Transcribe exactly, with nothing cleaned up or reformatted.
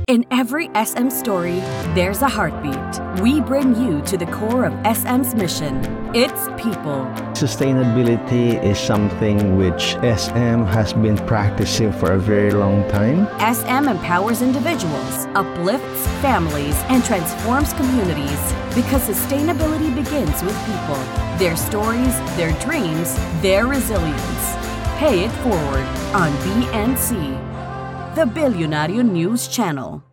In every S M story, there's a heartbeat. We bring you to the core of S M's mission. It's people. Sustainability is something which S M has been practicing for a very long time. S M empowers individuals, uplifts families, and transforms communities because sustainability begins with people, their stories, their dreams, their resilience. Pay it forward on B N C, the Billionario News Channel.